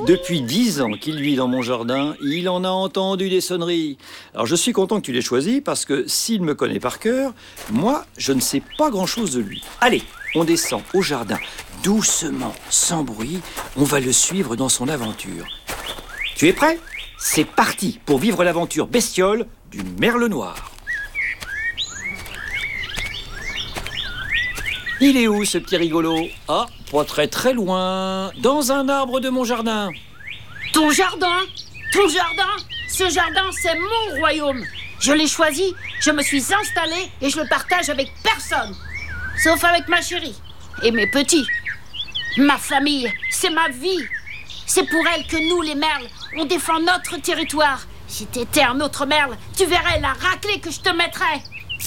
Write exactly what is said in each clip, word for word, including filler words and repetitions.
Depuis dix ans qu'il vit dans mon jardin, il en a entendu des sonneries. Alors je suis content que tu l'aies choisi parce que s'il me connaît par cœur, moi, je ne sais pas grand-chose de lui. Allez, on descend au jardin, doucement, sans bruit. On va le suivre dans son aventure. Tu es prêt ? C'est parti pour vivre l'aventure bestiole du merle noir. Il est où ce petit rigolo ? Ah, pas très très loin, dans un arbre de mon jardin. Ton jardin ? Ton jardin ? Ce jardin, c'est mon royaume. Je l'ai choisi, je me suis installée et je le partage avec personne. Sauf avec ma chérie et mes petits. Ma famille, c'est ma vie. C'est pour elle que nous, les merles, on défend notre territoire. Si t'étais un autre merle, tu verrais la raclée que je te mettrais.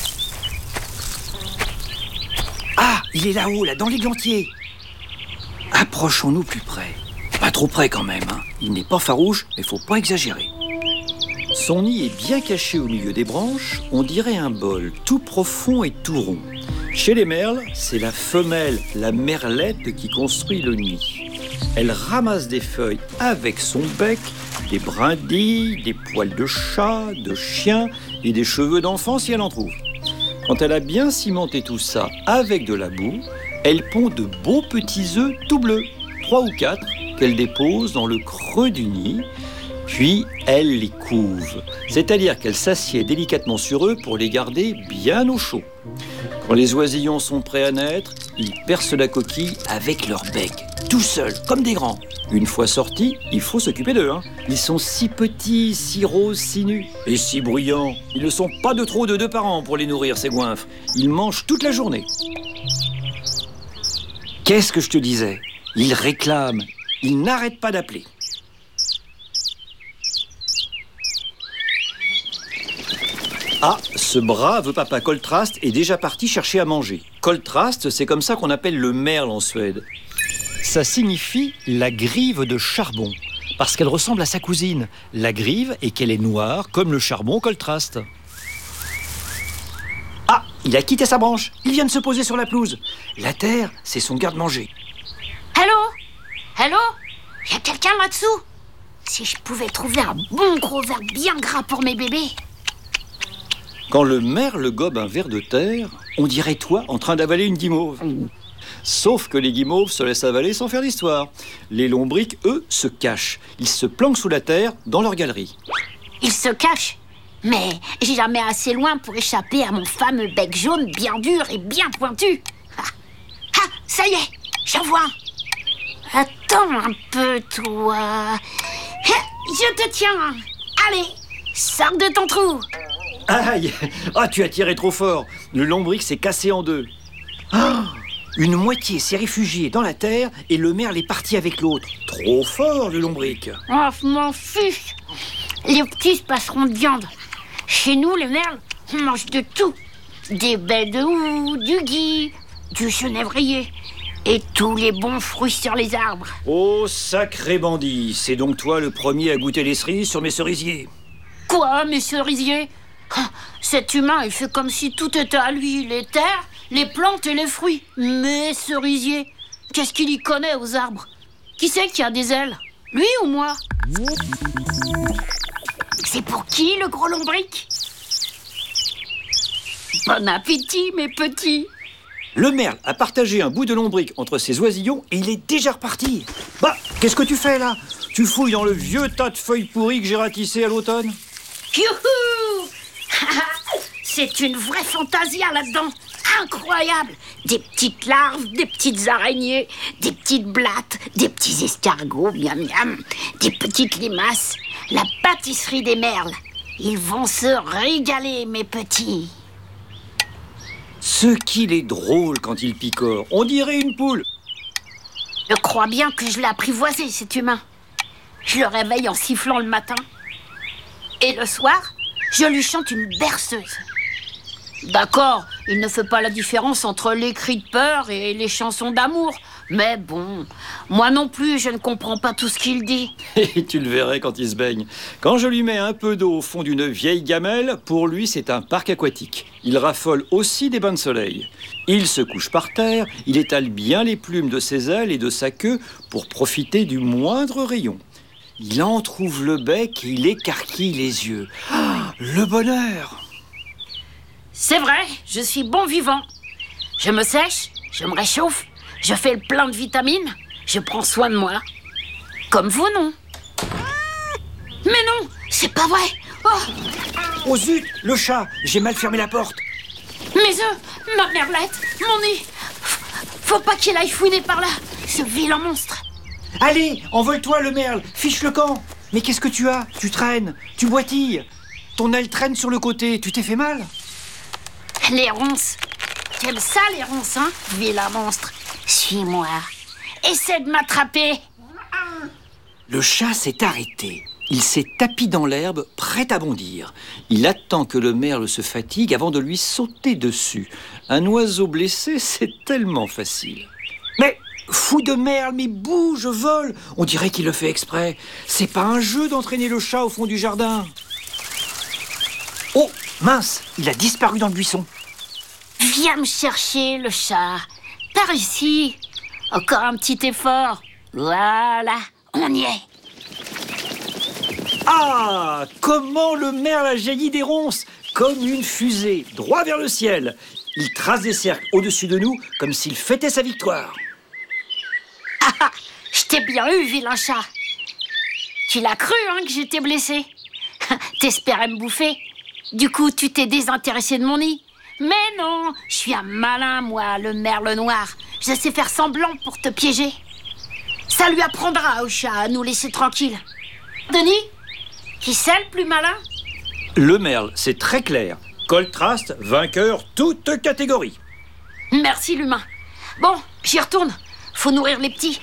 Ah, il est là-haut, là, dans l'églantier. Approchons-nous plus près. Pas trop près quand même, hein. Il n'est pas farouche, mais faut pas exagérer. Son nid est bien caché au milieu des branches, on dirait un bol, tout profond et tout rond. Chez les merles, c'est la femelle, la merlette, qui construit le nid. Elle ramasse des feuilles avec son bec, des brindilles, des poils de chat, de chien et des cheveux d'enfant si elle en trouve. Quand elle a bien cimenté tout ça avec de la boue, elle pond de beaux petits œufs tout bleus, trois ou quatre, qu'elle dépose dans le creux du nid, puis elle les couve. C'est-à-dire qu'elle s'assied délicatement sur eux pour les garder bien au chaud. Quand les oisillons sont prêts à naître, ils percent la coquille avec leur bec, tout seuls, comme des grands. Une fois sortis, il faut s'occuper d'eux. Hein. Ils sont si petits, si roses, si nus et si bruyants. Ils ne sont pas de trop de deux par an pour les nourrir, ces goinfres. Ils mangent toute la journée. Qu'est-ce que je te disais ? Ils réclament. Ils n'arrêtent pas d'appeler. Ah, ce brave papa Koltrast est déjà parti chercher à manger. Koltrast, c'est comme ça qu'on appelle le merle en Suède. Ça signifie la grive de charbon, parce qu'elle ressemble à sa cousine, la grive, et qu'elle est noire comme le charbon Koltrast. Ah, il a quitté sa branche, il vient de se poser sur la pelouse. La terre, c'est son garde-manger. Allô ? Allô ? Il y a quelqu'un là-dessous ? Si je pouvais trouver un bon gros verre bien gras pour mes bébés. Quand le merle gobe un ver de terre, on dirait toi en train d'avaler une guimauve. Sauf que les guimauves se laissent avaler sans faire d'histoire. Les lombrics, eux, se cachent. Ils se planquent sous la terre, dans leur galerie. Ils se cachent ? Mais jamais assez loin pour échapper à mon fameux bec jaune bien dur et bien pointu. Ah, ah ça y est, j'en vois un. Attends un peu, toi. Je te tiens. Allez, sors de ton trou. Aïe! Ah, tu as tiré trop fort. Le lombric s'est cassé en deux. Ah, une moitié s'est réfugiée dans la terre et le merle est parti avec l'autre. Trop fort, le lombric. Oh, je m'en fiche. Les petits se passeront de viande. Chez nous, les merles, on mange de tout. Des baies de houx, du gui, du genévrier et tous les bons fruits sur les arbres. Oh, sacré bandit. C'est donc toi le premier à goûter les cerises sur mes cerisiers. Quoi, mes cerisiers ? Cet humain, il fait comme si tout était à lui, les terres, les plantes et les fruits. Mes cerisiers, qu'est-ce qu'il y connaît aux arbres ? Qui c'est qui a des ailes ? Lui ou moi ? C'est pour qui, le gros lombric ? Bon appétit, mes petits. Le merle a partagé un bout de lombric entre ses oisillons et il est déjà reparti. Bah, qu'est-ce que tu fais là ? Tu fouilles dans le vieux tas de feuilles pourries que j'ai ratissé à l'automne ? Youhou ! C'est une vraie fantasia là-dedans. Incroyable. Des petites larves, des petites araignées, des petites blattes, des petits escargots, miam miam, des petites limaces. La pâtisserie des merles. Ils vont se régaler, mes petits. Ce qu'il est drôle quand il picore. On dirait une poule. Je crois bien que je l'ai apprivoisé, cet humain. Je le réveille en sifflant le matin. Et le soir, je lui chante une berceuse. D'accord, il ne fait pas la différence entre les cris de peur et les chansons d'amour. Mais bon, moi non plus, je ne comprends pas tout ce qu'il dit. Et tu le verrais quand il se baigne. Quand je lui mets un peu d'eau au fond d'une vieille gamelle, pour lui c'est un parc aquatique. Il raffole aussi des bains de soleil. Il se couche par terre, il étale bien les plumes de ses ailes et de sa queue pour profiter du moindre rayon. Il entrouvre le bec et il écarquille les yeux. Ah, le bonheur! C'est vrai, je suis bon vivant. Je me sèche, je me réchauffe, je fais le plein de vitamines, je prends soin de moi. Comme vous, non? Mais non, c'est pas vrai. Oh, Oh zut, le chat! J'ai mal fermé la porte. mes œufs, ma merlette, mon nez. Faut pas qu'il aille fouiner par là, ce vilain monstre. Allez, envole-toi le merle, fiche le camp. Mais qu'est-ce que tu as? Tu traînes, tu boitilles. Ton aile traîne sur le côté, tu t'es fait mal? Les ronces. T'aimes ça, les ronces, hein, vilain monstre? Suis-moi. Essaie de m'attraper. Le chat s'est arrêté. Il s'est tapi dans l'herbe, prêt à bondir. Il attend que le merle se fatigue avant de lui sauter dessus. Un oiseau blessé, c'est tellement facile. Mais, fou de merle, mais bouge, vole. On dirait qu'il le fait exprès. C'est pas un jeu d'entraîner le chat au fond du jardin. Oh, mince, il a disparu dans le buisson. Viens me chercher, le chat. Par ici. Encore un petit effort. Voilà, on y est. Ah, comment le merle a jailli des ronces, comme une fusée, droit vers le ciel. Il trace des cercles au-dessus de nous, comme s'il fêtait sa victoire. Ah ah, je t'ai bien eu, vilain chat. Tu l'as cru, hein, que j'étais blessé. T'espérais me bouffer. Du coup, tu t'es désintéressé de mon nid. Mais non, je suis un malin, moi, le merle noir. Je sais faire semblant pour te piéger. Ça lui apprendra au chat à nous laisser tranquilles. Denis, qui c'est le plus malin? Le merle, c'est très clair. Coltrast, vainqueur, toute catégorie. Merci, l'humain. Bon, j'y retourne. Faut nourrir les petits.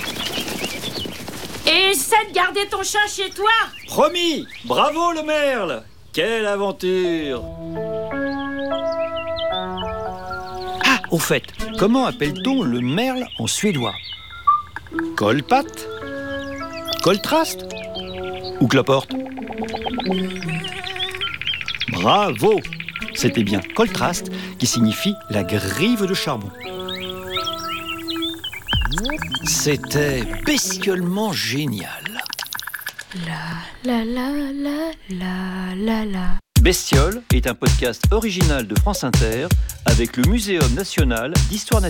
Et essaie de garder ton chat chez toi. Promis, bravo le merle. Quelle aventure. Ah, au fait, comment appelle-t-on le merle en suédois? Kolpat? Koltrast? Ou cloporte? Bravo! C'était bien Koltrast qui signifie la grive de charbon. C'était bestiolement génial. La la la la la la la. Bestiole est un podcast original de France Inter avec le Muséum national d'histoire naturelle.